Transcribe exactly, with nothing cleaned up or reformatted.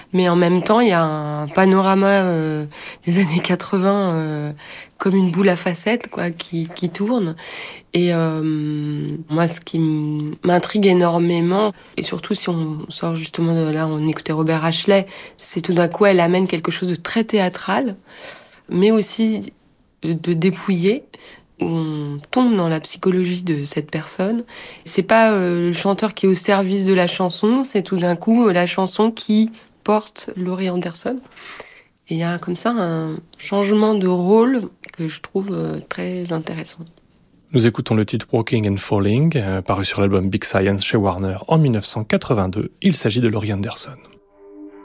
mais en même temps, il y a un panorama euh, des années quatre-vingts euh, comme une boule à facettes, quoi, qui, qui tourne. Et euh, moi, ce qui m'intrigue énormément, et surtout si on sort justement de là, on écoutait Robert Ashley, c'est tout d'un coup, elle amène quelque chose de très théâtral, mais aussi de dépouillé, où on tombe dans la psychologie de cette personne. C'est pas euh, le chanteur qui est au service de la chanson, c'est tout d'un coup euh, la chanson qui porte Laurie Anderson. Et il y a comme ça un changement de rôle que je trouve euh, très intéressant. Nous écoutons le titre Walking and Falling, euh, paru sur l'album Big Science chez Warner en dix-neuf cent quatre-vingt-deux. Il s'agit de Laurie Anderson.